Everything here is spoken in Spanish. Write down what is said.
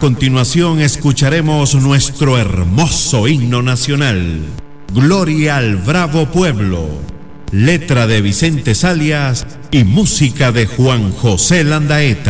continuación escucharemos nuestro hermoso himno nacional, Gloria al Bravo Pueblo, letra de Vicente Zalias y música de Juan José Landaeta.